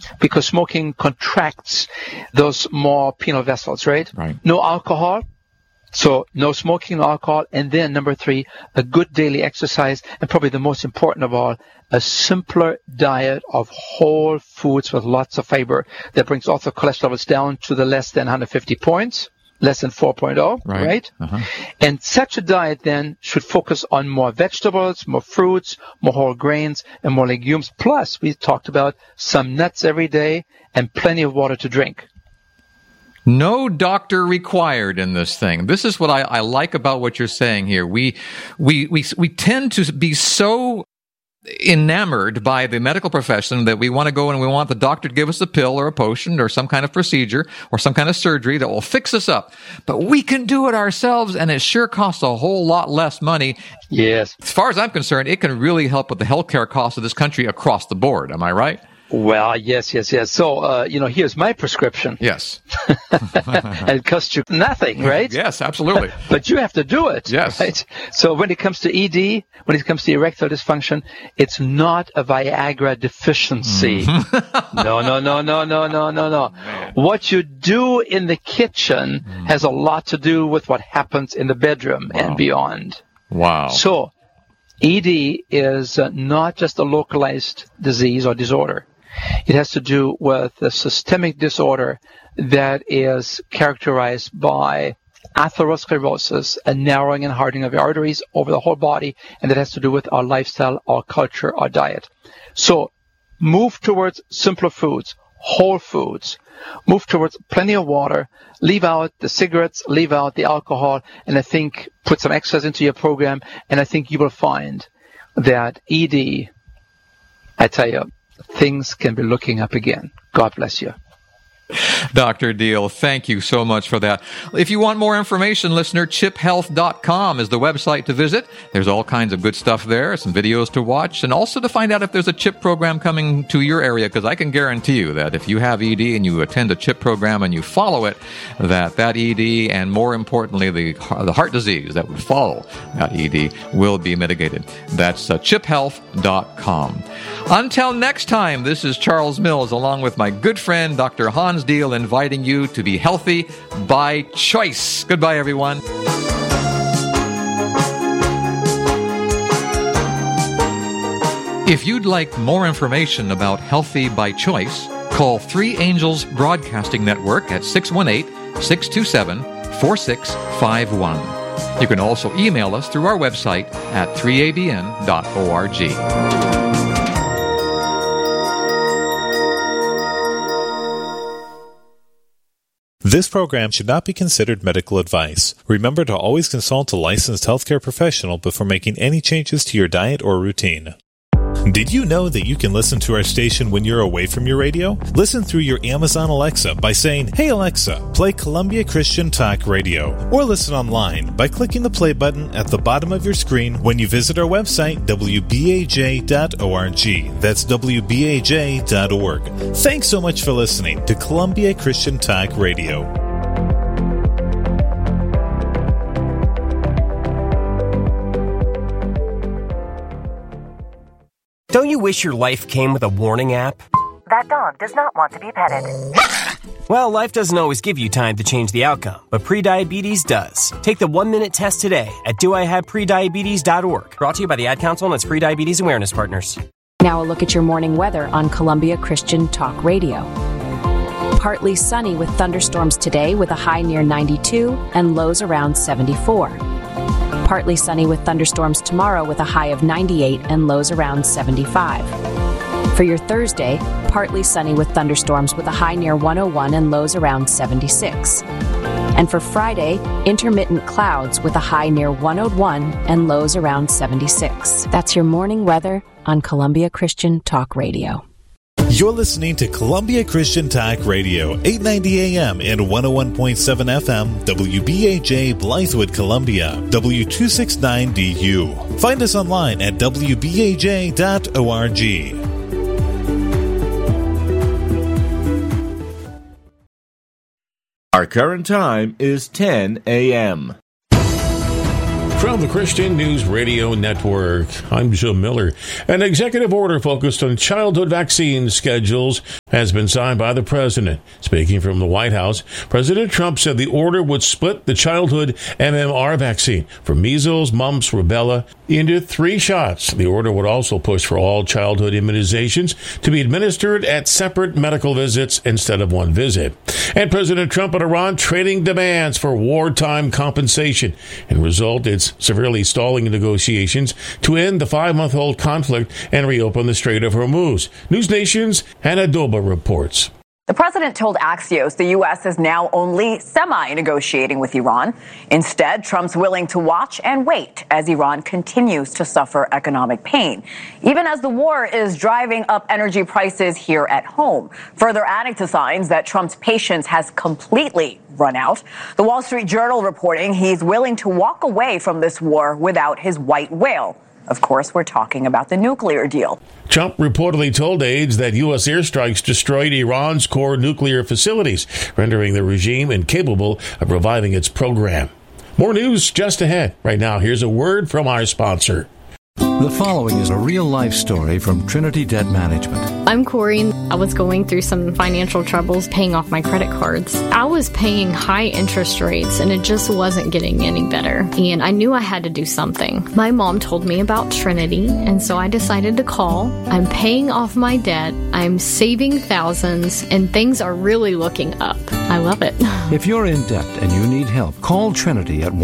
because smoking contracts those more penile vessels, right? Right. No alcohol. So no smoking, no alcohol. And then number 3, a good daily exercise. And probably the most important of all, a simpler diet of whole foods with lots of fiber that brings also cholesterol levels down to the less than 150 points, less than 4.0, right? Uh-huh. And such a diet then should focus on more vegetables, more fruits, more whole grains, and more legumes. Plus, we talked about some nuts every day and plenty of water to drink. No doctor required in this thing. This is what I like about what you're saying here. We tend to be so enamored by the medical profession that we want to go and we want the doctor to give us a pill or a potion or some kind of procedure or some kind of surgery that will fix us up. But we can do it ourselves, and it sure costs a whole lot less money. Yes. As far as I'm concerned, it can really help with the healthcare costs of this country across the board. Am I right? Well, yes. So, here's my prescription. Yes. And it costs you nothing, right? Yes, absolutely. But you have to do it. Yes. Right? So when it comes to ED, when it comes to erectile dysfunction, it's not a Viagra deficiency. No. Man. What you do in the kitchen has a lot to do with what happens in the bedroom and beyond. Wow. So ED is not just a localized disease or disorder. It has to do with a systemic disorder that is characterized by atherosclerosis, a narrowing and hardening of the arteries over the whole body, and that has to do with our lifestyle, our culture, our diet. So move towards simpler foods, whole foods. Move towards plenty of water. Leave out the cigarettes, leave out the alcohol, and I think put some exercise into your program, and I think you will find that ED, I tell you, things can be looking up again. God bless you. Dr. Deal, thank you so much for that. If you want more information, listener, chiphealth.com is the website to visit. There's all kinds of good stuff there, some videos to watch, and also to find out if there's a CHIP program coming to your area, because I can guarantee you that if you have ED and you attend a CHIP program and you follow it, that ED and more importantly, the heart disease that would follow that ED will be mitigated. That's chiphealth.com. Until next time, this is Charles Mills along with my good friend, Dr. Hans Deal, inviting you to be healthy by choice. Goodbye, everyone. If you'd like more information about Healthy by Choice, call 3 Angels Broadcasting Network at 618-627-4651. You can also email us through our website at 3abn.org. This program should not be considered medical advice. Remember to always consult a licensed healthcare professional before making any changes to your diet or routine. Did you know that you can listen to our station when you're away from your radio? Listen through your Amazon Alexa by saying, "Hey Alexa, play Columbia Christian Talk Radio." Or listen online by clicking the play button at the bottom of your screen when you visit our website, wbaj.org. That's wbaj.org. Thanks so much for listening to Columbia Christian Talk Radio. Don't you wish your life came with a warning app? That dog does not want to be petted. Well, life doesn't always give you time to change the outcome, but prediabetes does. Take the 1-minute test today at doihaveprediabetes.org. Brought to you by the Ad Council and its Prediabetes Awareness Partners. Now a look at your morning weather on Columbia Christian Talk Radio. Partly sunny with thunderstorms today with a high near 92 and lows around 74. Partly sunny with thunderstorms tomorrow with a high of 98 and lows around 75. For your Thursday, partly sunny with thunderstorms with a high near 101 and lows around 76. And for Friday, intermittent clouds with a high near 101 and lows around 76. That's your morning weather on Columbia Christian Talk Radio. You're listening to Columbia Christian Talk Radio, 890 AM and 101.7 FM, WBAJ Blythewood, Columbia, W269DU. Find us online at WBAJ.org. Our current time is 10 a.m. From the Christian News Radio Network, I'm Jim Miller. An executive order focused on childhood vaccine schedules has been signed by the president. Speaking from the White House, President Trump said the order would split the childhood MMR vaccine for measles, mumps, rubella into 3 shots. The order would also push for all childhood immunizations to be administered at separate medical visits instead of one visit. And President Trump and Iran trading demands for wartime compensation. In result, it's severely stalling negotiations to end the 5-month-old conflict and reopen the Strait of Hormuz. News Nation's Hannah Doba reports. The president told Axios the U.S. is now only semi-negotiating with Iran. Instead, Trump's willing to watch and wait as Iran continues to suffer economic pain, even as the war is driving up energy prices here at home, further adding to signs that Trump's patience has completely run out. The Wall Street Journal reporting he's willing to walk away from this war without his white whale. Of course, we're talking about the nuclear deal. Trump reportedly told aides that U.S. airstrikes destroyed Iran's core nuclear facilities, rendering the regime incapable of reviving its program. More news just ahead. Right now, here's a word from our sponsor. The following is a real-life story from Trinity Debt Management. I'm Corey. I was going through some financial troubles paying off my credit cards. I was paying high interest rates, and it just wasn't getting any better. And I knew I had to do something. My mom told me about Trinity, and so I decided to call. I'm paying off my debt. I'm saving thousands, and things are really looking up. I love it. If you're in debt and you need help, call Trinity at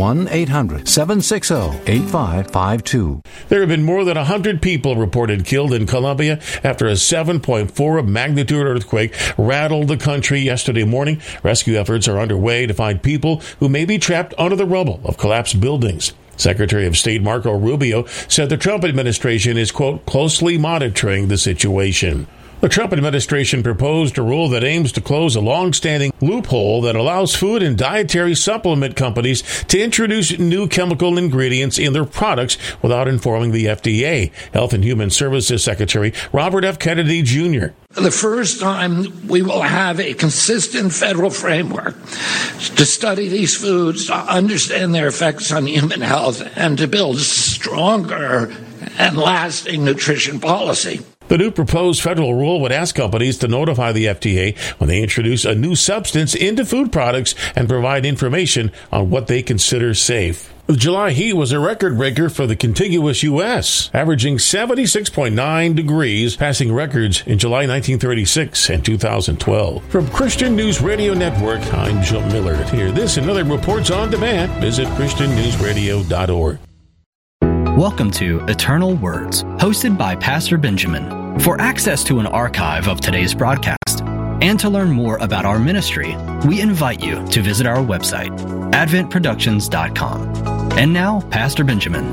1-800-760-8552. There have been more than 100 people reported killed in Colombia after a 7.4 magnitude earthquake rattled the country yesterday morning. Rescue efforts are underway to find people who may be trapped under the rubble of collapsed buildings. Secretary of State Marco Rubio said the Trump administration is, quote, closely monitoring the situation. The Trump administration proposed a rule that aims to close a long-standing loophole that allows food and dietary supplement companies to introduce new chemical ingredients in their products without informing the FDA. Health and Human Services Secretary Robert F. Kennedy, Jr. For the first time, we will have a consistent federal framework to study these foods, to understand their effects on human health, and to build a stronger and lasting nutrition policy. The new proposed federal rule would ask companies to notify the FDA when they introduce a new substance into food products and provide information on what they consider safe. The July heat was a record breaker for the contiguous U.S., averaging 76.9 degrees, passing records in July 1936 and 2012. From Christian News Radio Network, I'm Joe Miller. To hear this and other reports on demand, visit ChristianNewsRadio.org. Welcome to Eternal Words, hosted by Pastor Benjamin. For access to an archive of today's broadcast and to learn more about our ministry, we invite you to visit our website, adventproductions.com. And now, Pastor Benjamin.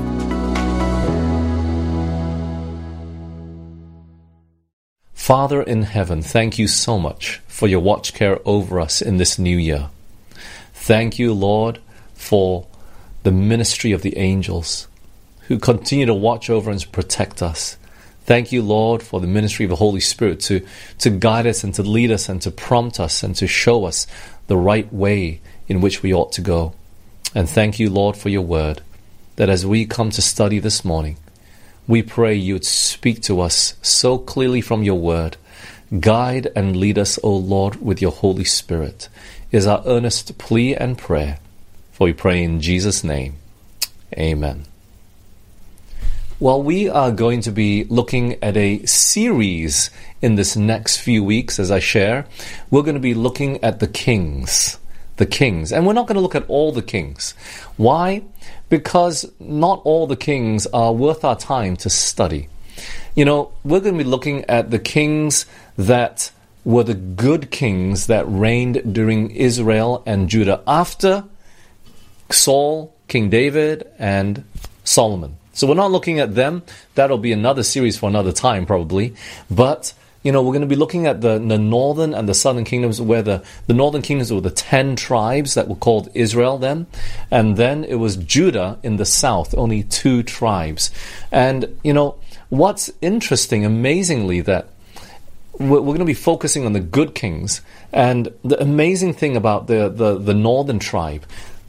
Father in heaven, thank you so much for your watch care over us in this new year. Thank you, Lord, for the ministry of the angels who continue to watch over and to protect us. Thank you, Lord, for the ministry of the Holy Spirit to guide us and to lead us and to prompt us and to show us the right way in which we ought to go. And thank you, Lord, for your word, that as we come to study this morning, we pray you would speak to us so clearly from your word. Guide and lead us, O Lord, with your Holy Spirit, is our earnest plea and prayer. For we pray in Jesus' name. Amen. Well, we are going to be looking at a series in this next few weeks as I share. We're going to be looking at the kings. And we're not going to look at all the kings. Why? Because not all the kings are worth our time to study. You know, we're going to be looking at the kings that were the good kings that reigned during Israel and Judah after Saul, King David, and Solomon. So we're not looking at them. That'll be another series for another time probably. But, you know, we're going to be looking at the northern and the southern kingdoms, where the northern kingdoms were the 10 tribes that were called Israel then. And then it was Judah in the south, only 2 tribes. And, you know, what's interesting, amazingly, that we're going to be focusing on the good kings. And the amazing thing about the northern tribe,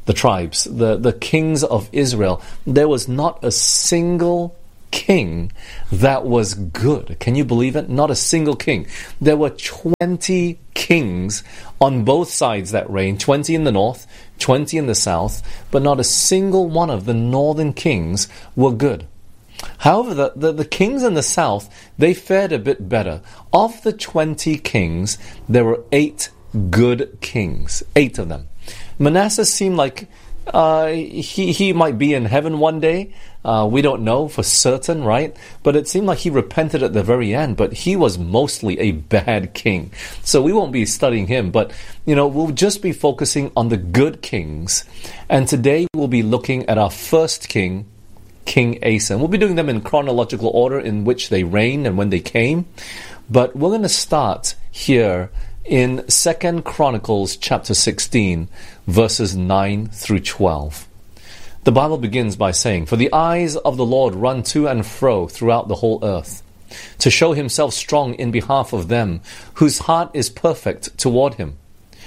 the tribes, the kings of Israel, there was not a single king that was good. Can you believe it? Not a single king. There were 20 kings on both sides that reigned, 20 in the north, 20 in the south, but not a single one of the northern kings were good. However, the kings in the south, they fared a bit better. Of the 20 kings, there were 8 good kings, 8 of them. Manasseh seemed like he might be in heaven one day. We don't know for certain, right? But it seemed like he repented at the very end, but he was mostly a bad king. So we won't be studying him, but we'll just be focusing on the good kings. And today we'll be looking at our first king, King Asa. And we'll be doing them in chronological order in which they reigned and when they came. But we're going to start here in 2 Chronicles chapter 16, verses 9 through 12. The Bible begins by saying, "For the eyes of the Lord run to and fro throughout the whole earth, to show himself strong in behalf of them whose heart is perfect toward him.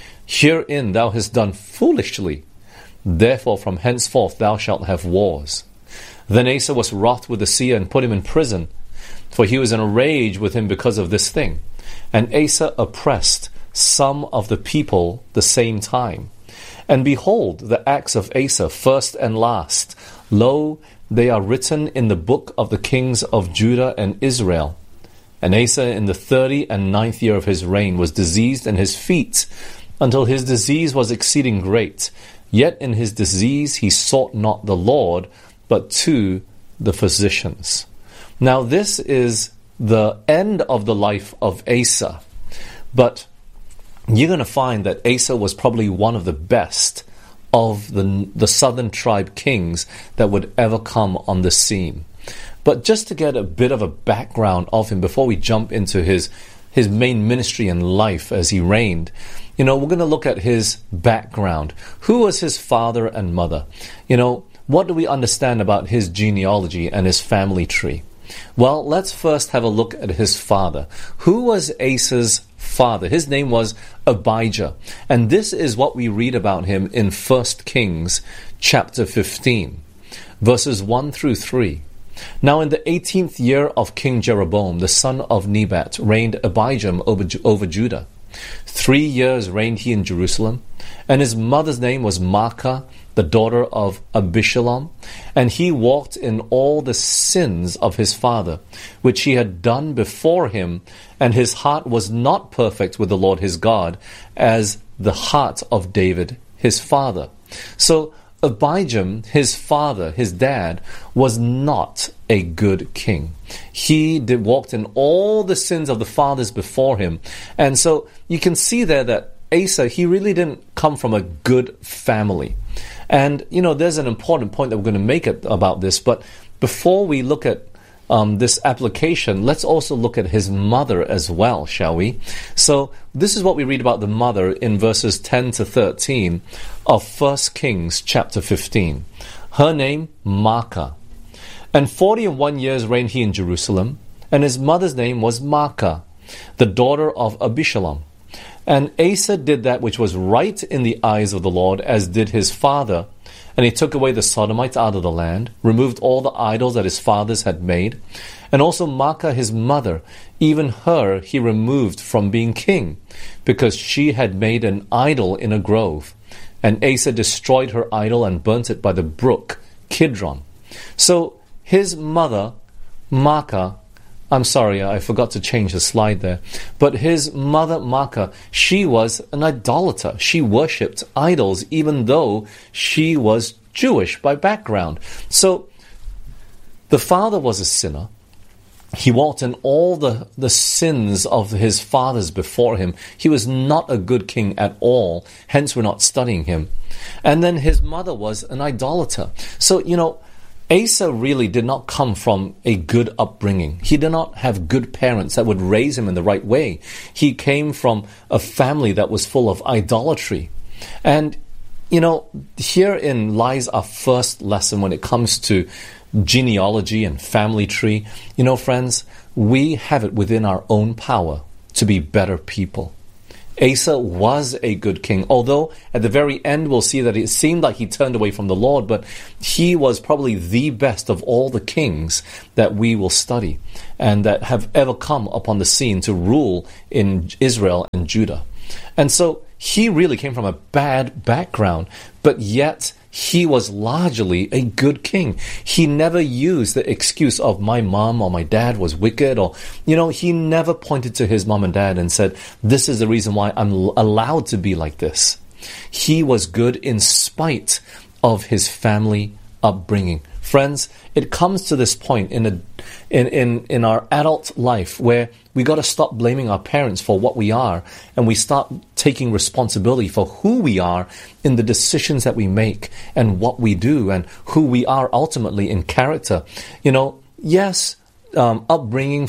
Herein thou hast done foolishly, therefore from henceforth thou shalt have wars." Then Asa was wroth with the seer and put him in prison, for he was in a rage with him because of this thing. And Asa oppressed some of the people the same time. And behold, the acts of Asa, first and last, lo, they are written in the book of the kings of Judah and Israel. And Asa in the 39th year of his reign was diseased in his feet, until his disease was exceeding great. Yet in his disease he sought not the Lord, but to the physicians. Now this is the end of the life of Asa. But you're going to find that Asa was probably one of the best of the southern tribe kings that would ever come on the scene. But just to get a bit of a background of him before we jump into his main ministry and life as he reigned, we're going to look at his background. Who was his father and mother? What do we understand about his genealogy and his family tree? Well, let's first have a look at his father. Who was Asa's father? His name was Abijah. And this is what we read about him in 1 Kings chapter 15, verses 1 through 3. Now in the 18th year of King Jeroboam, the son of Nebat, reigned Abijah over Judah. 3 years reigned he in Jerusalem, and his mother's name was Maacah, the daughter of Abishalom, and he walked in all the sins of his father, which he had done before him, and his heart was not perfect with the Lord his God, as the heart of David his father. So Abijam, his father, his dad, was not a good king. He walked in all the sins of the fathers before him. And so you can see there that Asa, he really didn't come from a good family. And, there's an important point that we're going to make about this. But before we look at this application, let's also look at his mother as well, shall we? So this is what we read about the mother in verses 10 to 13 of 1 Kings chapter 15. Her name, Maacah. And 41 years reigned he in Jerusalem, and his mother's name was Maacah, the daughter of Abishalom. And Asa did that which was right in the eyes of the Lord, as did his father. And he took away the Sodomites out of the land, removed all the idols that his fathers had made. And also Maacah his mother, even her he removed from being king, because she had made an idol in a grove. And Asa destroyed her idol and burnt it by the brook Kidron. So his mother, Maacah, I'm sorry, I forgot to change the slide there. But his mother, Maacah, she was an idolater. She worshipped idols, even though she was Jewish by background. So the father was a sinner. He walked in all the sins of his fathers before him. He was not a good king at all. Hence, we're not studying him. And then his mother was an idolater. So, Asa really did not come from a good upbringing. He did not have good parents that would raise him in the right way. He came from a family that was full of idolatry. And, herein lies our first lesson when it comes to genealogy and family tree. Friends, we have it within our own power to be better people. Asa was a good king, although at the very end we'll see that it seemed like he turned away from the Lord, but he was probably the best of all the kings that we will study and that have ever come upon the scene to rule in Israel and Judah. And so he really came from a bad background, but yet he was largely a good king. He never used the excuse of my mom or my dad was wicked, or, he never pointed to his mom and dad and said, this is the reason why I'm allowed to be like this. He was good in spite of his family upbringing. Friends, it comes to this point in our adult life where we got to stop blaming our parents for what we are, and we start taking responsibility for who we are in the decisions that we make and what we do and who we are ultimately in character. Yes, upbringing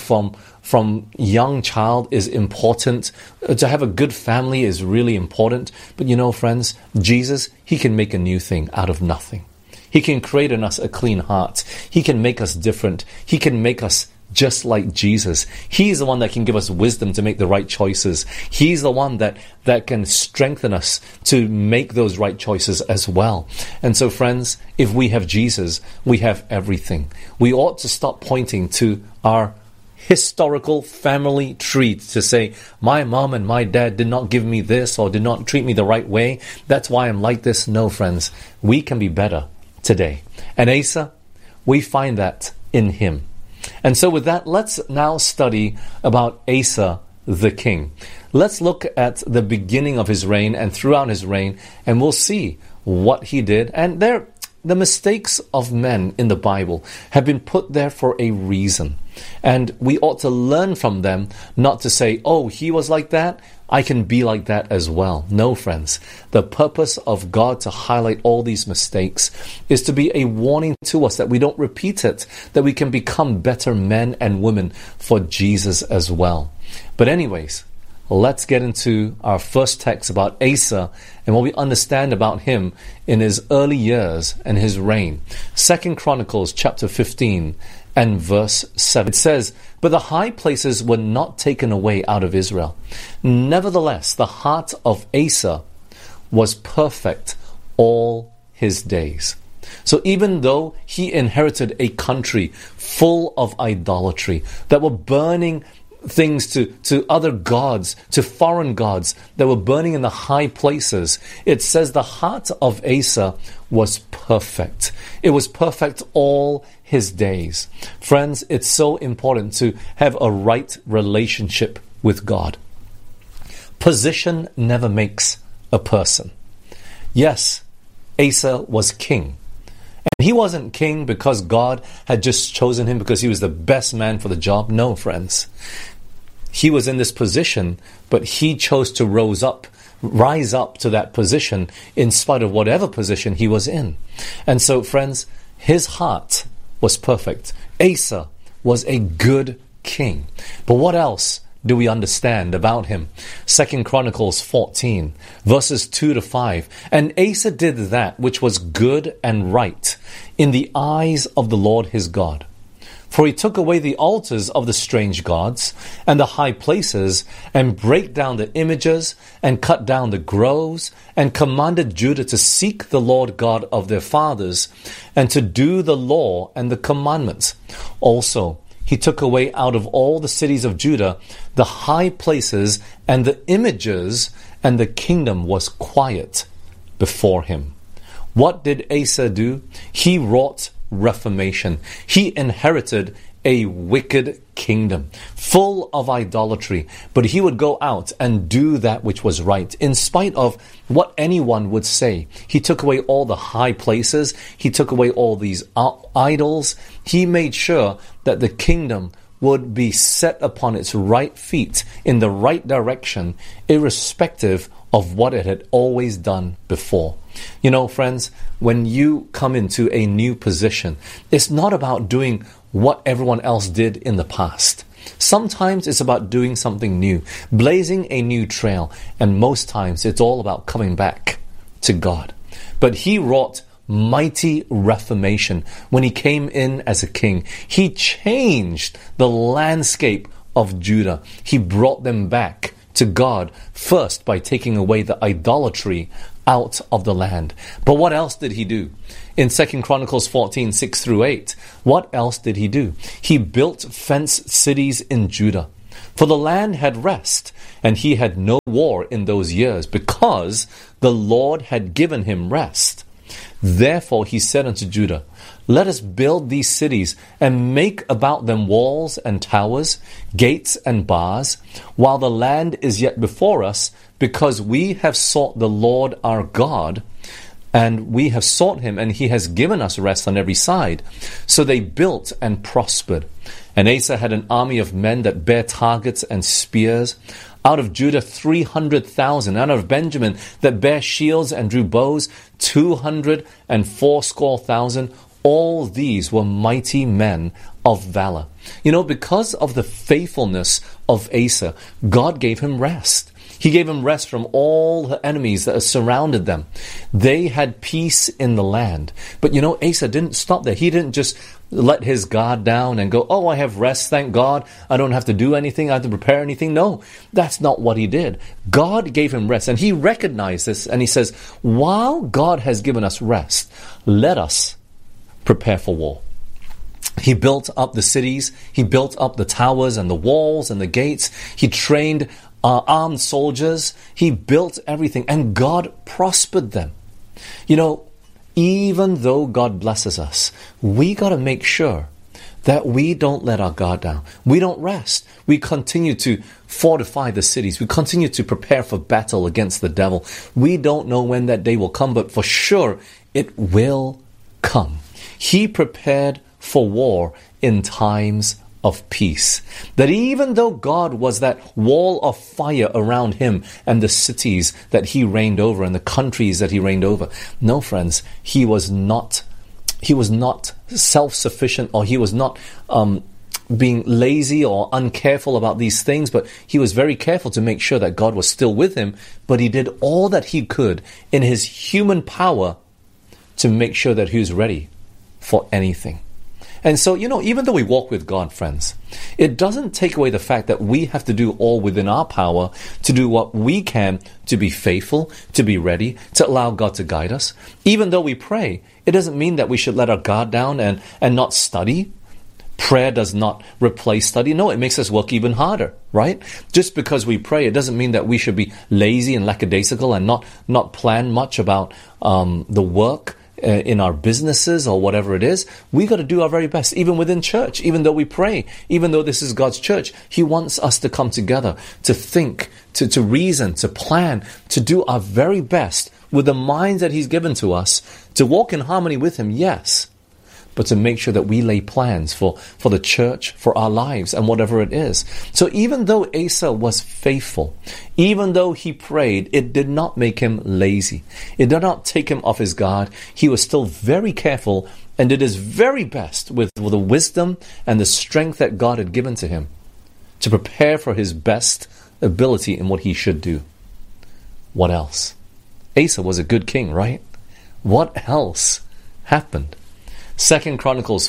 from young child is important. To have a good family is really important. But friends, Jesus, He can make a new thing out of nothing. He can create in us a clean heart. He can make us different. He can make us just like Jesus. He's the one that can give us wisdom to make the right choices. He's the one that can strengthen us to make those right choices as well. And so, friends, if we have Jesus, we have everything. We ought to stop pointing to our historical family tree to say, my mom and my dad did not give me this or did not treat me the right way. That's why I'm like this. No, friends, we can be better today. And Asa, we find that in him. And so with that, let's now study about Asa the king. Let's look at the beginning of his reign and throughout his reign, and we'll see what he did. And the mistakes of men in the Bible have been put there for a reason. And we ought to learn from them, not to say, oh, he was like that, I can be like that as well. No, friends. The purpose of God to highlight all these mistakes is to be a warning to us that we don't repeat it, that we can become better men and women for Jesus as well. But anyways, let's get into our first text about Asa and what we understand about him in his early years and his reign. 2 Chronicles chapter 15 and verse 7. It says, but the high places were not taken away out of Israel. Nevertheless, the heart of Asa was perfect all his days. So even though he inherited a country full of idolatry, that were burning things to other gods, to foreign gods that were burning in the high places, it says the heart of Asa was perfect. It was perfect all his days. Friends, it's so important to have a right relationship with God. Position never makes a person. Yes, Asa was king. And he wasn't king because God had just chosen him because he was the best man for the job. No, friends. He was in this position, but he chose to rise up to that position in spite of whatever position he was in. And so, friends, his heart was perfect. Asa was a good king. But what else do we understand about him? 2 Chronicles 14, verses 2 to 5. And Asa did that which was good and right in the eyes of the Lord his God. For he took away the altars of the strange gods and the high places, and brake down the images, and cut down the groves, and commanded Judah to seek the Lord God of their fathers, and to do the law and the commandments. Also, he took away out of all the cities of Judah the high places and the images, and the kingdom was quiet before him. What did Asa do? He wrought reformation. He inherited a wicked kingdom full of idolatry, but he would go out and do that which was right in spite of what anyone would say. He took away all the high places. He took away all these idols. He made sure that the kingdom would be set upon its right feet in the right direction, irrespective of what it had always done before. You know, friends, when you come into a new position, it's not about doing what everyone else did in the past. Sometimes it's about doing something new, blazing a new trail, and most times it's all about coming back to God. But he wrought mighty reformation when he came in as a king. He changed the landscape of Judah. He brought them back to God first by taking away the idolatry out of the land. But what else did he do? In 2 Chronicles 14, 6 through 8, what else did he do? He built fenced cities in Judah. For the land had rest, and he had no war in those years, because the Lord had given him rest. Therefore he said unto Judah, let us build these cities, and make about them walls and towers, gates and bars, while the land is yet before us, because we have sought the Lord our God, and we have sought him, and he has given us rest on every side. So they built and prospered. And Asa had an army of men that bare targets and spears. Out of Judah 300,000. Out of Benjamin that bare shields and drew bows 280,000. All these were mighty men of valor. You know, because of the faithfulness of Asa, God gave him rest. He gave him rest from all the enemies that surrounded them. They had peace in the land. But you know, Asa didn't stop there. He didn't just let his guard down and go, oh, I have rest, thank God. I don't have to do anything. I have to prepare anything. No, that's not what he did. God gave him rest, and he recognized this, and he says, while God has given us rest, let us prepare for war. He built up the cities. He built up the towers and the walls and the gates. He trained armed soldiers. He built everything, and God prospered them. You know, even though God blesses us, we got to make sure that we don't let our guard down. We don't rest. We continue to fortify the cities. We continue to prepare for battle against the devil. We don't know when that day will come, but for sure it will come. He prepared for war in times of peace. That even though God was that wall of fire around him and the cities that he reigned over and the countries that he reigned over, no, friends, he was not self-sufficient, or he was not being lazy or uncareful about these things, but he was very careful to make sure that God was still with him. But he did all that he could in his human power to make sure that he was ready for anything. And so, you know, even though we walk with God, friends, it doesn't take away the fact that we have to do all within our power to do what we can to be faithful, to be ready, to allow God to guide us. Even though we pray, it doesn't mean that we should let our guard down and not study. Prayer does not replace study. No, it makes us work even harder, right? Just because we pray, it doesn't mean that we should be lazy and lackadaisical and not plan much about the work in our businesses or whatever it is. We got to do our very best, even within church, even though we pray, even though this is God's church. He wants us to come together, to think, to reason, to plan, to do our very best with the minds that he's given to us, to walk in harmony with him, yes, but to make sure that we lay plans for the church, for our lives, and whatever it is. So even though Asa was faithful, even though he prayed, it did not make him lazy. It did not take him off his guard. He was still very careful and did his very best with the wisdom and the strength that God had given to him to prepare for his best ability in what he should do. What else? Asa was a good king, right? What else happened? 2 Chronicles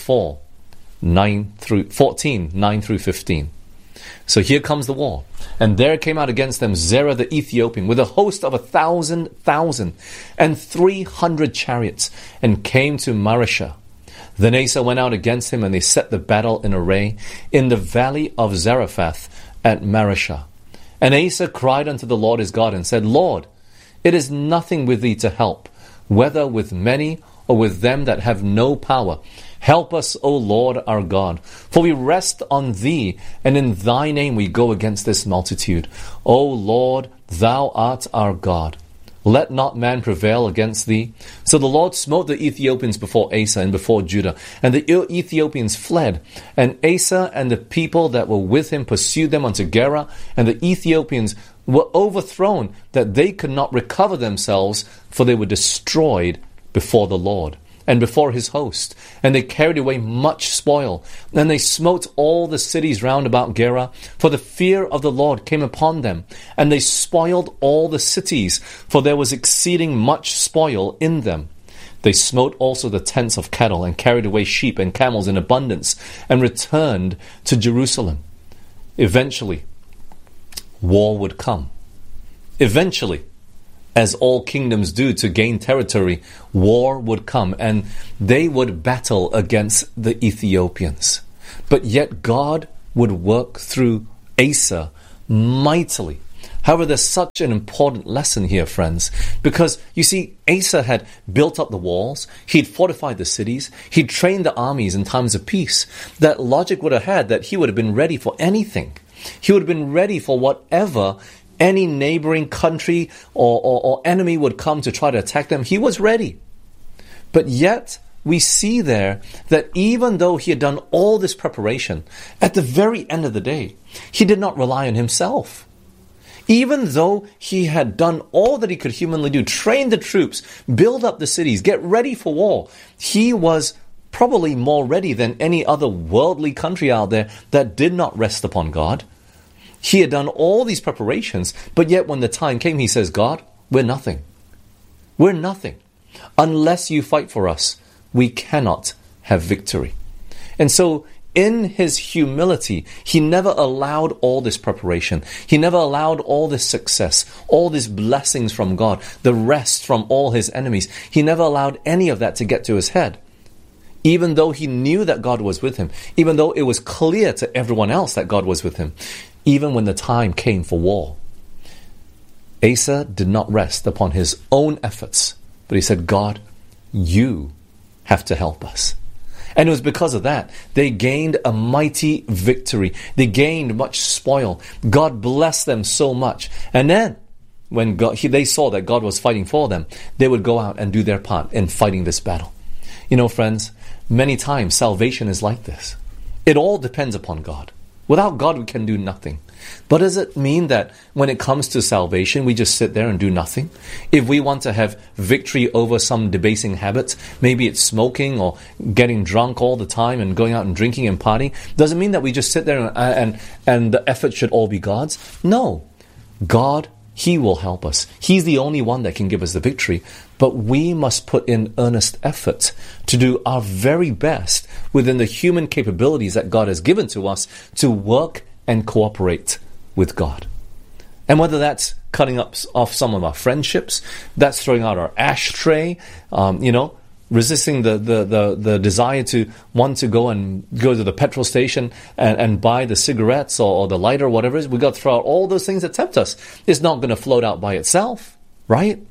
14, 9 through 15. So here comes the war. And there came out against them Zerah the Ethiopian with a host of 1,000 and 300 chariots, and came to Mareshah. Then Asa went out against him, and they set the battle in array in the valley of Zarephath at Mareshah. And Asa cried unto the Lord his God and said, Lord, it is nothing with thee to help, whether with many or with them that have no power. Help us, O Lord our God, for we rest on thee, and in thy name we go against this multitude. O Lord, thou art our God. Let not man prevail against thee. So the Lord smote the Ethiopians before Asa and before Judah, and the Ethiopians fled. And Asa and the people that were with him pursued them unto Gerar, and the Ethiopians were overthrown, that they could not recover themselves, for they were destroyed before the Lord and before his host. And they carried away much spoil. And they smote all the cities round about Gerar, for the fear of the Lord came upon them. And they spoiled all the cities, for there was exceeding much spoil in them. They smote also the tents of cattle, and carried away sheep and camels in abundance, and returned to Jerusalem. Eventually, war would come. Eventually, as all kingdoms do to gain territory, war would come and they would battle against the Ethiopians. But yet God would work through Asa mightily. However, there's such an important lesson here, friends, because you see, Asa had built up the walls, he'd fortified the cities, he'd trained the armies in times of peace. That logic would have had that he would have been ready for anything. He would have been ready for whatever any neighboring country or enemy would come to try to attack them. He was ready. But yet, we see there that even though he had done all this preparation, at the very end of the day, he did not rely on himself. Even though he had done all that he could humanly do, train the troops, build up the cities, get ready for war, he was probably more ready than any other worldly country out there that did not rest upon God. He had done all these preparations, but yet when the time came, he says, God, we're nothing. We're nothing. Unless you fight for us, we cannot have victory. And so, in his humility, he never allowed all this preparation. He never allowed all this success, all these blessings from God, the rest from all his enemies. He never allowed any of that to get to his head. Even though he knew that God was with him, even though it was clear to everyone else that God was with him, even when the time came for war, Asa did not rest upon his own efforts, but he said, God, you have to help us. And it was because of that they gained a mighty victory. They gained much spoil. God blessed them so much. And then when they saw that God was fighting for them, they would go out and do their part in fighting this battle. You know, friends, many times salvation is like this. It all depends upon God. Without God, we can do nothing. But does it mean that when it comes to salvation, we just sit there and do nothing? If we want to have victory over some debasing habits, maybe it's smoking or getting drunk all the time and going out and drinking and partying, does it mean that we just sit there and the effort should all be God's? No. God, He will help us. He's the only one that can give us the victory. But we must put in earnest effort to do our very best within the human capabilities that God has given to us to work and cooperate with God. And whether that's cutting off some of our friendships, that's throwing out our ashtray, resisting the desire to want to go to the petrol station and buy the cigarettes or the lighter or whatever it is. We've got to throw out all those things that tempt us. It's not going to float out by itself, right?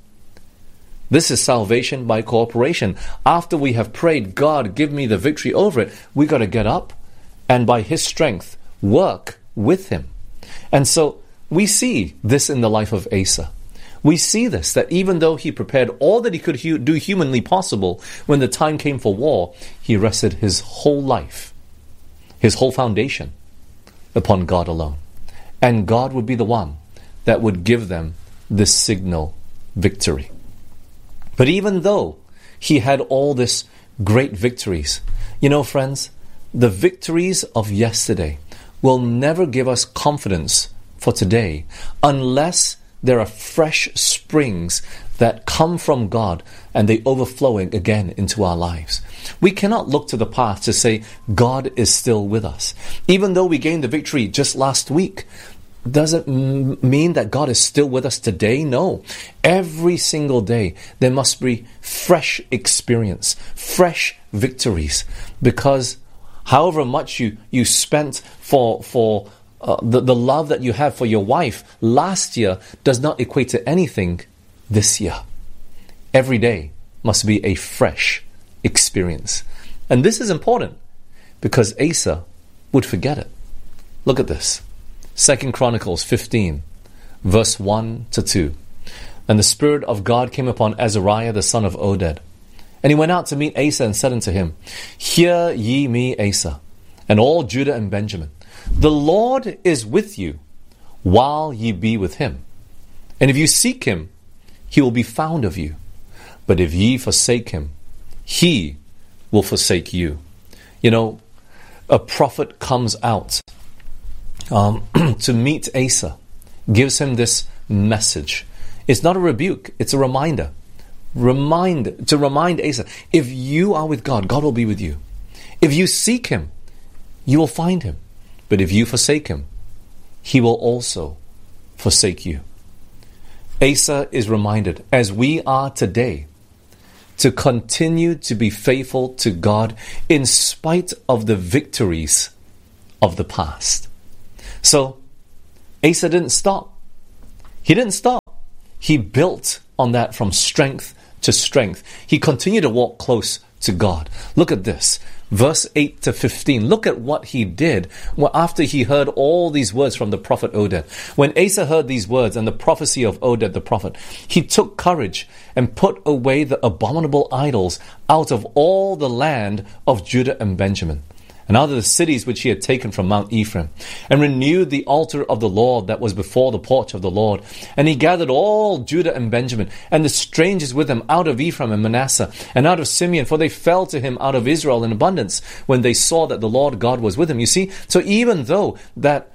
This is salvation by cooperation. After we have prayed, God, give me the victory over it, we got to get up and by His strength work with Him. And so we see this in the life of Asa. We see this, that even though he prepared all that he could do humanly possible, when the time came for war, he rested his whole life, his whole foundation, upon God alone. And God would be the one that would give them this signal victory. But even though he had all this great victories, you know, friends, the victories of yesterday will never give us confidence for today unless there are fresh springs that come from God and they overflowing again into our lives. We cannot look to the past to say God is still with us. Even though we gained the victory just last week, doesn't mean that God is still with us today. No. Every single day there must be fresh experience, fresh victories, because however much you spent for the love that you have for your wife last year does not equate to anything this year. Every day must be a fresh experience. And this is important because Asa would forget it. Look at this. 2 Chronicles 15, verse 1 to 2. And the Spirit of God came upon Azariah the son of Oded. And he went out to meet Asa and said unto him, Hear ye me, Asa, and all Judah and Benjamin. The Lord is with you while ye be with him. And if you seek him, he will be found of you. But if ye forsake him, he will forsake you. You know, a prophet comes out to meet Asa, gives him this message. It's not a rebuke, it's a reminder. To remind Asa, if you are with God, God will be with you. If you seek him, you will find him. But if you forsake him, he will also forsake you. Asa is reminded, as we are today, to continue to be faithful to God in spite of the victories of the past. So, Asa didn't stop. He didn't stop. He built on that from strength to strength. He continued to walk close to God. Look at this. Verse 8 to 15. Look at what he did after he heard all these words from the prophet Oded. When Asa heard these words and the prophecy of Oded the prophet, he took courage and put away the abominable idols out of all the land of Judah and Benjamin, and out of the cities which he had taken from Mount Ephraim, and renewed the altar of the Lord that was before the porch of the Lord. And he gathered all Judah and Benjamin, and the strangers with him out of Ephraim and Manasseh, and out of Simeon, for they fell to him out of Israel in abundance, when they saw that the Lord God was with him. You see, so even though that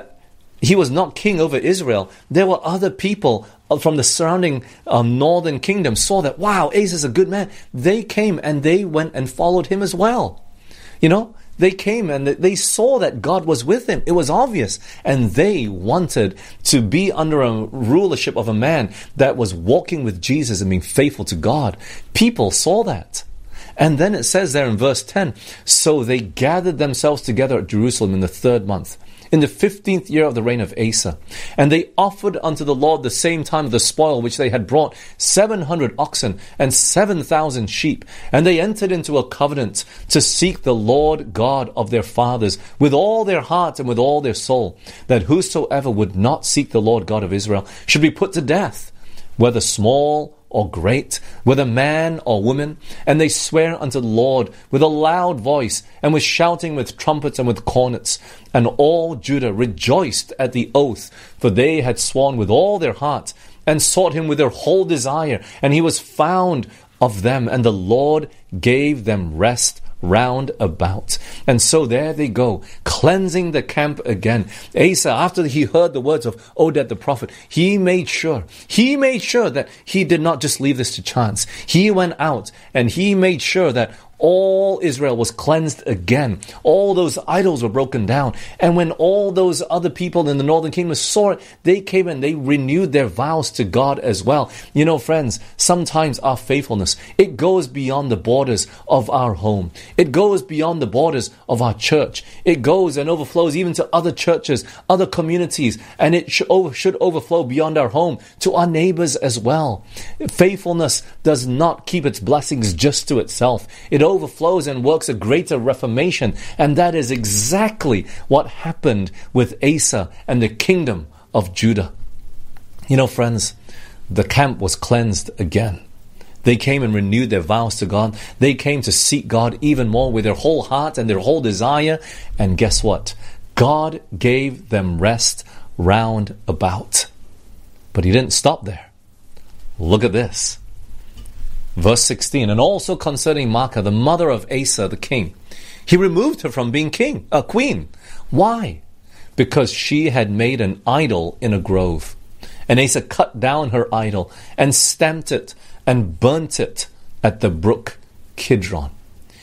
he was not king over Israel, there were other people from the surrounding northern kingdom saw that, wow, Asa is a good man. They came and they went and followed him as well. You know, they came and they saw that God was with him. It was obvious. And they wanted to be under a rulership of a man that was walking with Jesus and being faithful to God. People saw that. And then it says there in verse 10, so they gathered themselves together at Jerusalem in the 3rd month, in the 15th year of the reign of Asa. And they offered unto the Lord the same time of the spoil which they had brought, 700 oxen and 7,000 sheep. And they entered into a covenant to seek the Lord God of their fathers with all their heart and with all their soul, that whosoever would not seek the Lord God of Israel should be put to death, whether small or great, whether man or woman. And they swear unto the Lord with a loud voice, and with shouting, with trumpets, and with cornets. And all Judah rejoiced at the oath, for they had sworn with all their heart, and sought him with their whole desire. And he was found of them, and the Lord gave them rest round about. And so there they go, cleansing the camp again. Asa, after he heard the words of Oded the prophet, he made sure that he did not just leave this to chance. He went out and he made sure that all Israel was cleansed again. All those idols were broken down. And when all those other people in the northern kingdom saw it, they came and they renewed their vows to God as well. You know, friends, sometimes our faithfulness, it goes beyond the borders of our home. It goes beyond the borders of our church. It goes and overflows even to other churches, other communities, and it should overflow beyond our home to our neighbors as well. Faithfulness does not keep its blessings just to itself. It overflows and works a greater reformation. And that is exactly what happened with Asa and the kingdom of Judah. You know, friends, the camp was cleansed again. They came and renewed their vows to God. They came to seek God even more with their whole heart and their whole desire. And guess what? God gave them rest round about. But he didn't stop there. Look at this. Verse 16, and also concerning Maacah, the mother of Asa the king, he removed her from being queen. Why? Because she had made an idol in a grove. And Asa cut down her idol and stamped it and burnt it at the brook Kidron.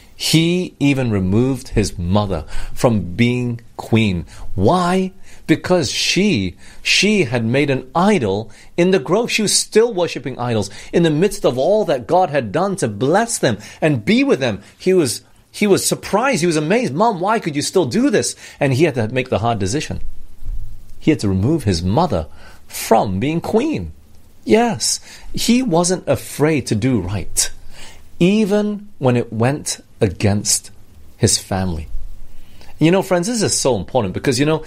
He even removed his mother from being queen. Why? Because she had made an idol in the grove. She was still worshipping idols in the midst of all that God had done to bless them and be with them. He was surprised. He was amazed. Mom, why could you still do this? And he had to make the hard decision. He had to remove his mother from being queen. Yes, he wasn't afraid to do right, even when it went against his family. You know, friends, this is so important because, you know,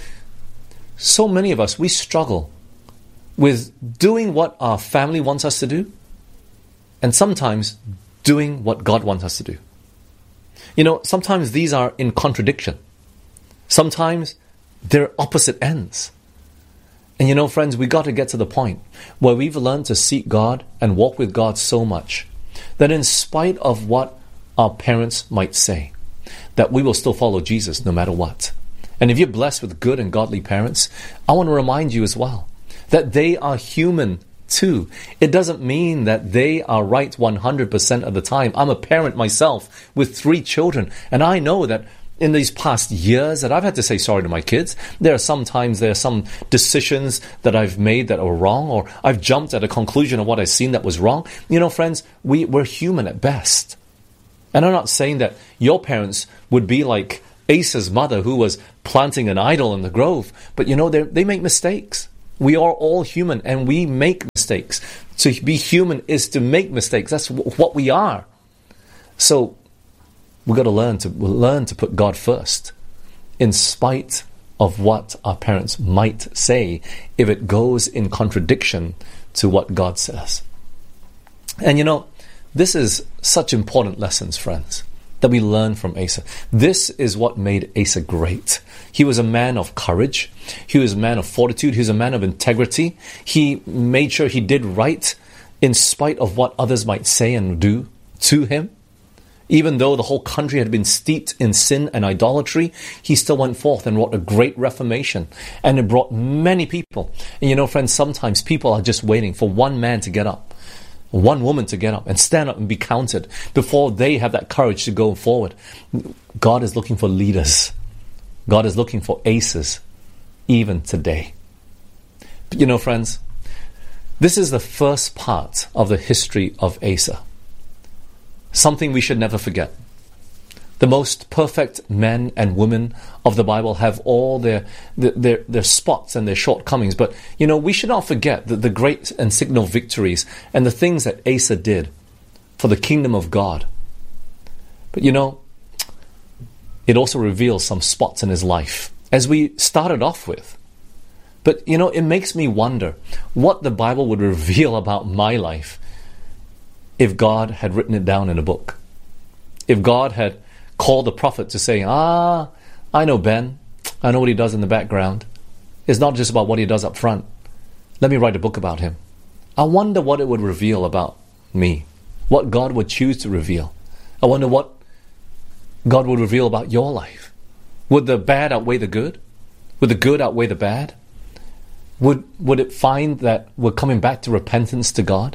so many of us, we struggle with doing what our family wants us to do and sometimes doing what God wants us to do. You know, sometimes these are in contradiction. Sometimes they're opposite ends. And you know, friends, we got to get to the point where we've learned to seek God and walk with God so much that in spite of what our parents might say, that we will still follow Jesus no matter what. And if you're blessed with good and godly parents, I want to remind you as well that they are human too. It doesn't mean that they are right 100% of the time. I'm a parent myself with 3 children, and I know that in these past years that I've had to say sorry to my kids. There are some decisions that I've made that are wrong, or I've jumped at a conclusion of what I've seen that was wrong. Friends, we're human at best. And I'm not saying that your parents would be like Asa's mother, who was planting an idol in the grove. But they make mistakes. We are all human, and we make mistakes. To be human is to make mistakes. That's what we are. So we've got to learn to put God first, in spite of what our parents might say, if it goes in contradiction to what God says. And this is such important lessons, friends, that we learn from Asa. This is what made Asa great. He was a man of courage. He was a man of fortitude. He was a man of integrity. He made sure he did right in spite of what others might say and do to him. Even though the whole country had been steeped in sin and idolatry, he still went forth and wrought a great reformation. And it brought many people. And friends, sometimes people are just waiting for one man to get up, one woman to get up and stand up and be counted before they have that courage to go forward. God is looking for leaders. God is looking for Asas, even today. But friends, this is the first part of the history of Asa. Something we should never forget. The most perfect men and women of the Bible have all their spots and their shortcomings. But, we should not forget the great and signal victories and the things that Asa did for the kingdom of God. But, it also reveals some spots in his life, as we started off with. But, it makes me wonder what the Bible would reveal about my life if God had written it down in a book. If God had called the prophet to say, I know Ben. I know what he does in the background. It's not just about what he does up front. Let me write a book about him. I wonder what it would reveal about me. What God would choose to reveal. I wonder what God would reveal about your life. Would the bad outweigh the good? Would the good outweigh the bad? Would it find that we're coming back to repentance to God?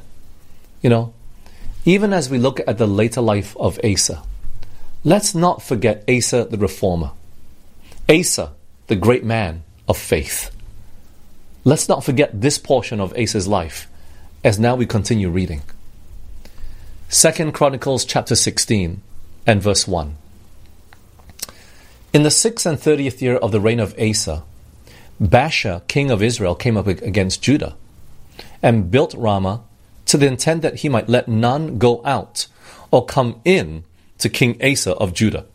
Even as we look at the later life of Asa, let's not forget Asa the reformer. Asa, the great man of faith. Let's not forget this portion of Asa's life as now we continue reading. 2 Chronicles chapter 16 and verse 1. In the 6th and 30th year of the reign of Asa, Baasha, king of Israel, came up against Judah and built Ramah to the intent that he might let none go out or come in to King Asa of Judah.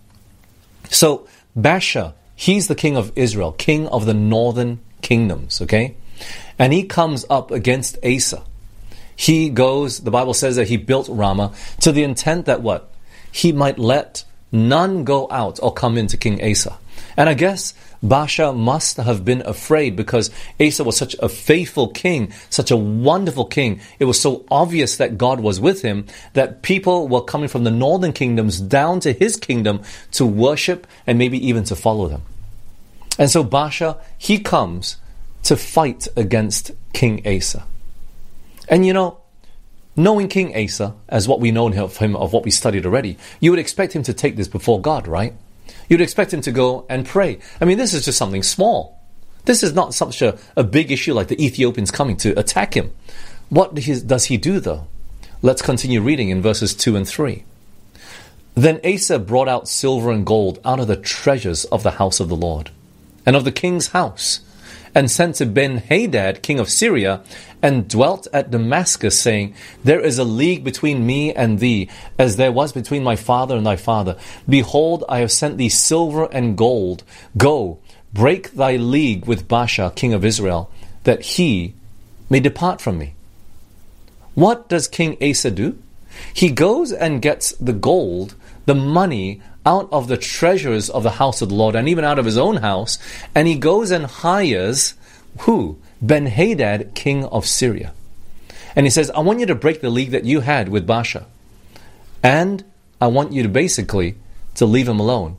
So Baasha, he's the king of Israel, king of the northern kingdoms, okay? And he comes up against Asa. He goes, the Bible says that he built Ramah to the intent that what? He might let none go out or come into King Asa. And I guess Baasha must have been afraid, because Asa was such a faithful king, such a wonderful king. It was so obvious that God was with him that people were coming from the northern kingdoms down to his kingdom to worship and maybe even to follow them. And so Baasha, he comes to fight against King Asa. And knowing King Asa, as what we know of him, of what we studied already, you would expect him to take this before God, right? You'd expect him to go and pray. I mean, this is just something small. This is not such a big issue like the Ethiopians coming to attack him. What does he do, though? Let's continue reading in verses 2 and 3. Then Asa brought out silver and gold out of the treasures of the house of the Lord and of the king's house, and sent to Ben-Hadad, king of Syria, and dwelt at Damascus, saying, There is a league between me and thee, as there was between my father and thy father. Behold, I have sent thee silver and gold. Go, break thy league with Baasha, king of Israel, that he may depart from me. What does King Asa do? He goes and gets the gold, the money, out of the treasures of the house of the Lord, and even out of his own house, and he goes and hires who? Ben-Hadad, king of Syria. And he says, I want you to break the league that you had with Baasha, and I want you to basically to leave him alone.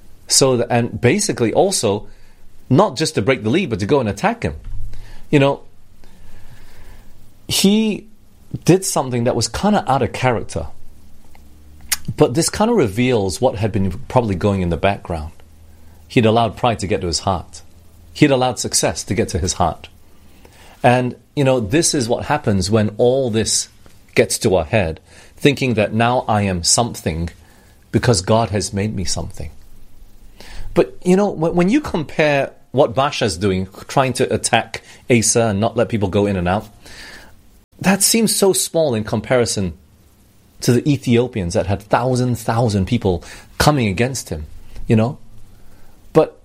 And basically also, not just to break the league, but to go and attack him. He did something that was kind of out of character. But this kind of reveals what had been probably going in the background. he'd allowed pride to get to his heart. He'd allowed success to get to his heart. And, this is what happens when all this gets to our head, thinking that now I am something because God has made me something. But, when you compare what Baasha's doing, trying to attack Asa and not let people go in and out, that seems so small in comparison to the Ethiopians that had thousand people coming against him, But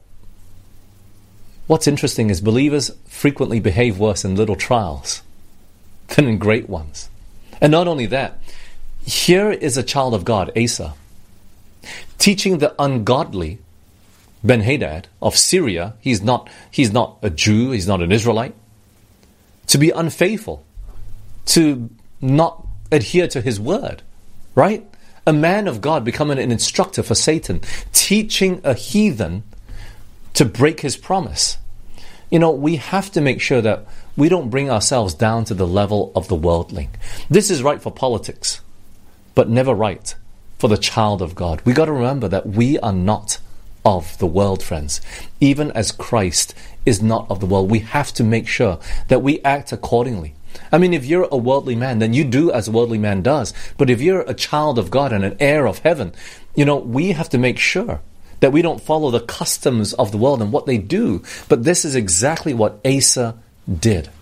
what's interesting is believers frequently behave worse in little trials than in great ones. And not only that, here is a child of God, Asa, teaching the ungodly Ben-Hadad of Syria, he's not a Jew, he's not an Israelite, to be unfaithful, to not adhere to his word, right? A man of God becoming an instructor for Satan, teaching a heathen to break his promise. We have to make sure that we don't bring ourselves down to the level of the worldling. This is right for politics, but never right for the child of God. We got to remember that we are not of the world, friends. Even as Christ is not of the world, we have to make sure that we act accordingly. I mean, if you're a worldly man, then you do as a worldly man does. But if you're a child of God and an heir of heaven, we have to make sure that we don't follow the customs of the world and what they do. But this is exactly what Asa did.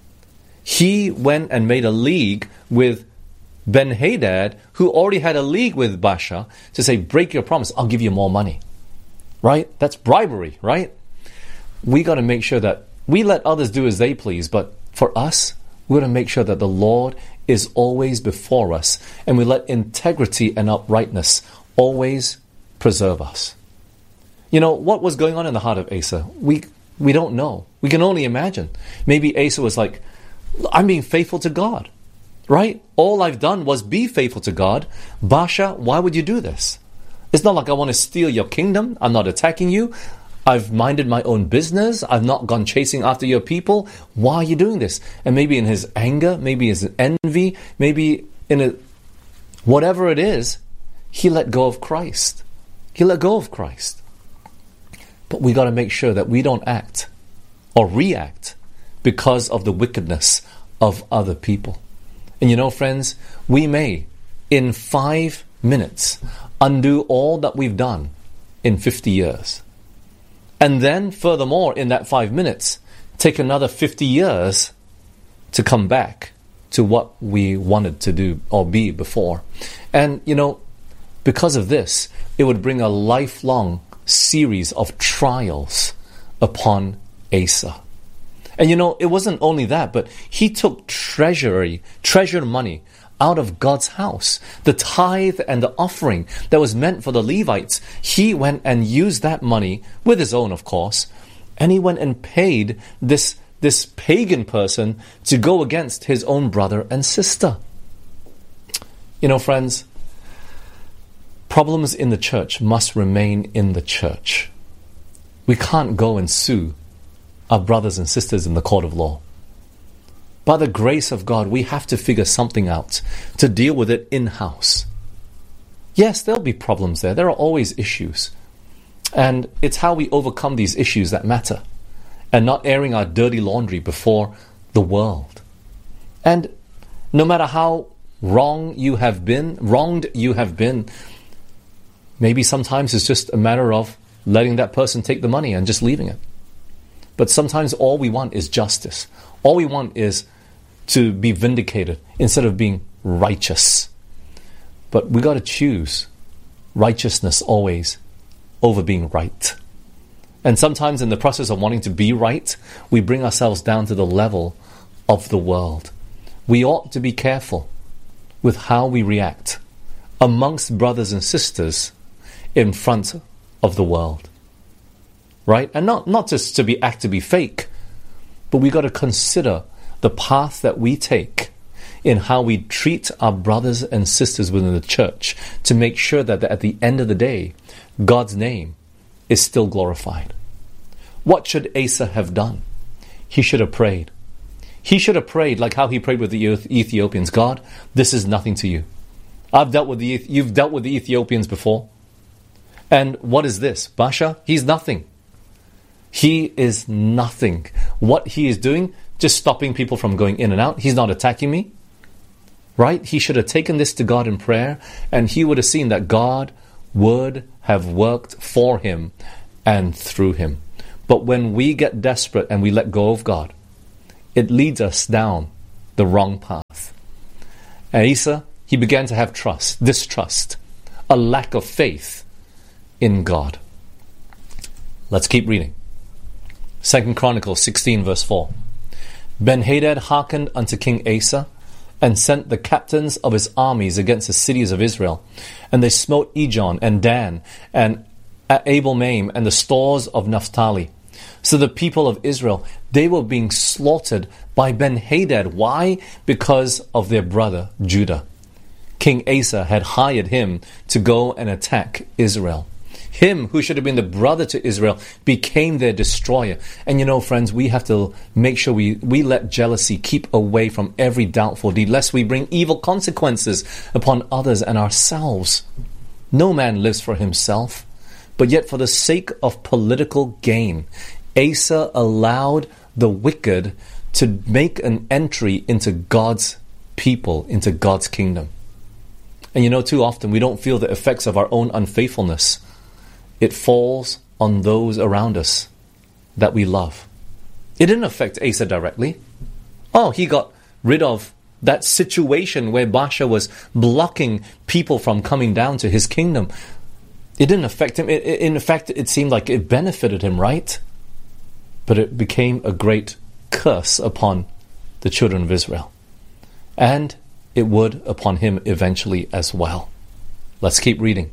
He went and made a league with Ben-Hadad, who already had a league with Baasha, to say, break your promise, I'll give you more money. Right? That's bribery, right? We got to make sure that we let others do as they please, but for us, we got to make sure that the Lord is always before us, and we let integrity and uprightness always preserve us. What was going on in the heart of Asa? We don't know. We can only imagine. Maybe Asa was like, I'm being faithful to God, right? All I've done was be faithful to God. Baasha, why would you do this? It's not like I want to steal your kingdom. I'm not attacking you. I've minded my own business. I've not gone chasing after your people. Why are you doing this? And maybe in his anger, maybe his envy, maybe whatever it is, he let go of Christ. He let go of Christ. But we got to make sure that we don't act or react because of the wickedness of other people. And friends, we may, in 5 minutes, undo all that we've done in 50 years. And then, furthermore, in that 5 minutes, take another 50 years to come back to what we wanted to do or be before. And, because of this, it would bring a lifelong series of trials upon Asa. And, it wasn't only that, but he took treasured money out of God's house. The tithe and the offering that was meant for the Levites, he went and used that money, with his own of course, and he went and paid this pagan person to go against his own brother and sister. Friends, problems in the church must remain in the church. We can't go and sue our brothers and sisters in the court of law. By the grace of God, we have to figure something out to deal with it in-house. Yes, there'll be problems there. There are always issues. And it's how we overcome these issues that matter, and not airing our dirty laundry before the world. And no matter how wronged you have been, maybe sometimes it's just a matter of letting that person take the money and just leaving it. But sometimes all we want is justice. All we want is to be vindicated instead of being righteous. But we got to choose righteousness always over being right. And sometimes in the process of wanting to be right, we bring ourselves down to the level of the world. We ought to be careful with how we react amongst brothers and sisters in front of the world. Right? And not just to be fake, but we got to consider the path that we take in how we treat our brothers and sisters within the church to make sure that at the end of the day, God's name is still glorified. What should Asa have done? He should have prayed. He should have prayed like how he prayed with the Ethiopians. God, this is nothing to you. You've dealt with the Ethiopians before. And what is this? Baasha, he's nothing. He is nothing. What he is doing, just stopping people from going in and out. He's not attacking me. Right? He should have taken this to God in prayer, and he would have seen that God would have worked for him and through him. But when we get desperate and we let go of God, it leads us down the wrong path. And Asa, he began to have distrust, a lack of faith in God. Let's keep reading. 2 Chronicles 16 verse 4. Ben-Hadad hearkened unto King Asa, and sent the captains of his armies against the cities of Israel. And they smote Ijon and Dan and Abel-Maim and the stores of Naphtali. So the people of Israel, they were being slaughtered by Ben-Hadad. Why? Because of their brother Judah. King Asa had hired him to go and attack Israel. Him, who should have been the brother to Israel, became their destroyer. And you know, friends, we have to make sure we let jealousy keep away from every doubtful deed, lest we bring evil consequences upon others and ourselves. No man lives for himself, but yet for the sake of political gain, Asa allowed the wicked to make an entry into God's people, into God's kingdom. And you know, too often we don't feel the effects of our own unfaithfulness. It falls on those around us that we love. It didn't affect Asa directly. Oh, he got rid of that situation where Baasha was blocking people from coming down to his kingdom. It didn't affect him. In fact, it seemed like it benefited him, right? But it became a great curse upon the children of Israel. And it would upon him eventually as well. Let's keep reading.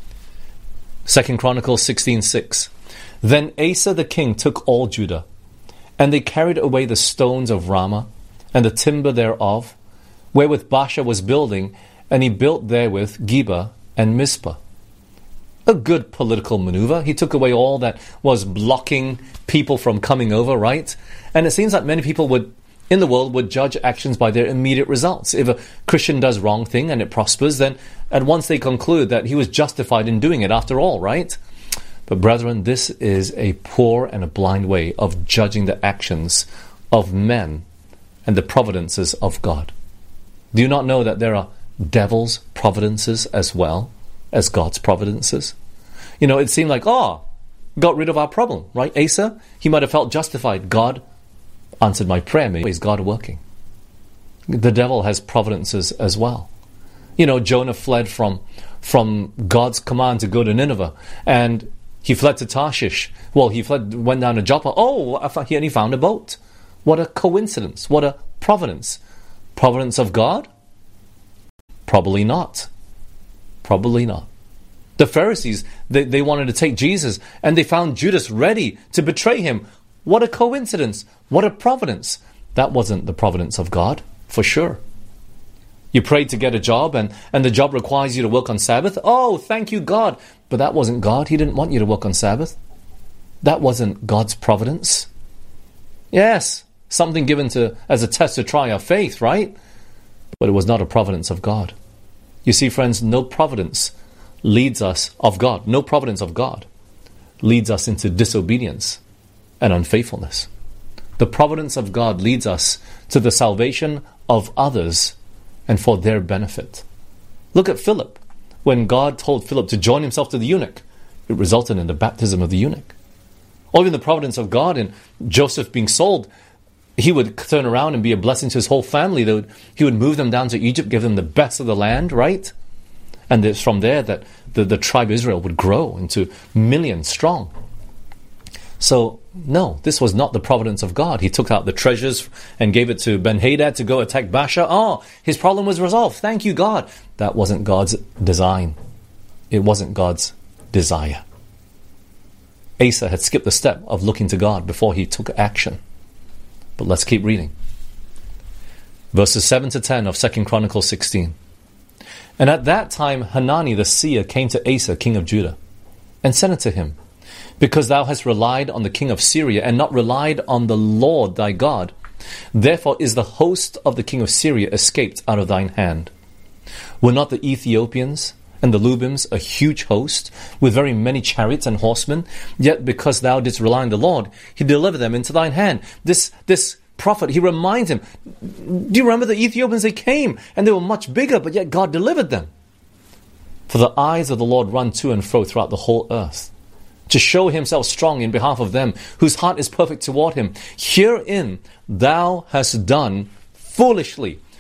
2 Chronicles 16:6. Then Asa the king took all Judah, and they carried away the stones of Ramah, and the timber thereof, wherewith Baasha was building, and he built therewith Geba and Mizpah. A good political maneuver. He took away all that was blocking people from coming over, right? And it seems like many people in the world would judge actions by their immediate results. If a Christian does wrong thing and it prospers, then at once they conclude that he was justified in doing it after all, right? But brethren, this is a poor and a blind way of judging the actions of men and the providences of God. Do you not know that there are devil's providences as well as God's providences? You know, it seemed like, got rid of our problem, right? Asa, he might have felt justified. God answered my prayer. Maybe is God working? The devil has providences as well. You know, Jonah fled from God's command to go to Nineveh, and he fled to Tarshish. Well, went down to Joppa. And he found a boat. What a coincidence! What a providence! Providence of God? Probably not. Probably not. The Pharisees, they wanted to take Jesus, and they found Judas ready to betray him. What a coincidence. What a providence. That wasn't the providence of God, for sure. You prayed to get a job, and the job requires you to work on Sabbath. Oh, thank you, God. But that wasn't God. He didn't want you to work on Sabbath. That wasn't God's providence. Yes, something given as a test to try our faith, right? But it was not a providence of God. You see, friends, no providence of God leads us into disobedience and unfaithfulness. The providence of God leads us to the salvation of others and for their benefit. Look at Philip. When God told Philip to join himself to the eunuch, it resulted in the baptism of the eunuch. Or even the providence of God in Joseph being sold, he would turn around and be a blessing to his whole family. He would move them down to Egypt, give them the best of the land, right? And it's from there that the tribe of Israel would grow into millions strong. So, no, this was not the providence of God. He took out the treasures and gave it to Ben-Hadad to go attack Baasha. His problem was resolved. Thank you, God. That wasn't God's design. It wasn't God's desire. Asa had skipped the step of looking to God before he took action. But let's keep reading. Verses 7 to 10 of 2 Chronicles 16. And at that time Hanani the seer came to Asa, king of Judah, and said unto him, Because thou hast relied on the king of Syria, and not relied on the Lord thy God, therefore is the host of the king of Syria escaped out of thine hand. Were not the Ethiopians and the Lubims a huge host, with very many chariots and horsemen. Yet because thou didst rely on the Lord, he delivered them into thine hand. This prophet, he reminds him, do you remember the Ethiopians? They came, and they were much bigger, but yet God delivered them. For the eyes of the Lord run to and fro throughout the whole earth, to show himself strong in behalf of them whose heart is perfect toward him. Herein thou hast done foolishly.